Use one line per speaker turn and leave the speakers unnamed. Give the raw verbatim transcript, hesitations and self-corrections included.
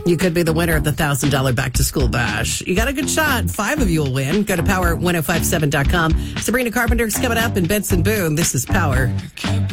You could be the winner of the one thousand dollars back-to-school bash. You got a good shot. Five of you will win. Go to power ten fifty-seven dot com. Sabrina Carpenter's coming up in Benson Boone. This is Power.